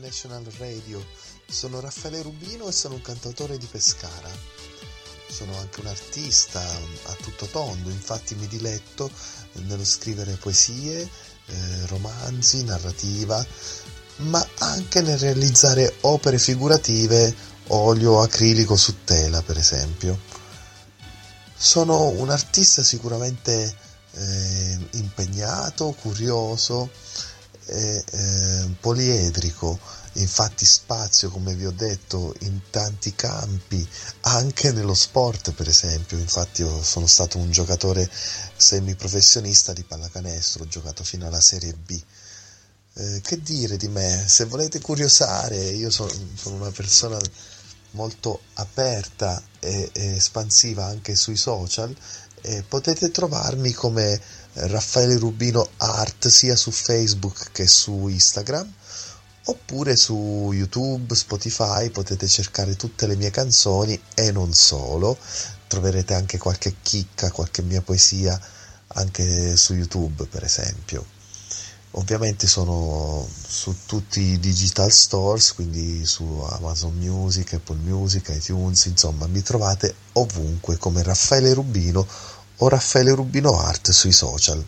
International Radio. Sono Raffaele Rubino e sono un cantautore di Pescara. Sono anche un artista a tutto tondo, infatti mi diletto nello scrivere poesie, romanzi, narrativa, ma anche nel realizzare opere figurative, olio acrilico su tela, per esempio. Sono un artista sicuramente impegnato, curioso e poliedrico, infatti spazio, come vi ho detto, in tanti campi, anche nello sport per esempio. Infatti io sono stato un giocatore semiprofessionista di pallacanestro, ho giocato fino alla Serie B. Che dire di me? Se volete curiosare, io sono una persona molto aperta e espansiva anche sui social, e potete trovarmi come Raffaele Rubino Art sia su Facebook che su Instagram, oppure su YouTube, Spotify potete cercare tutte le mie canzoni e non solo, troverete anche qualche chicca, qualche mia poesia anche su YouTube per esempio. Ovviamente sono su tutti i digital stores, quindi su Amazon Music, Apple Music, iTunes, insomma mi trovate ovunque come Raffaele Rubino o Raffaele Rubino Art sui social.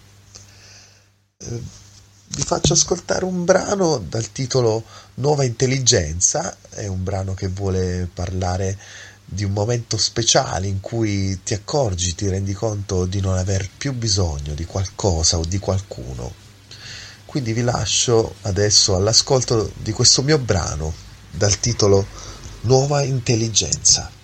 Vi faccio ascoltare un brano dal titolo Nuova Intelligenza. È un brano che vuole parlare di un momento speciale in cui ti accorgi, ti rendi conto di non aver più bisogno di qualcosa o di qualcuno. Quindi vi lascio adesso all'ascolto di questo mio brano dal titolo Nuova Intelligenza.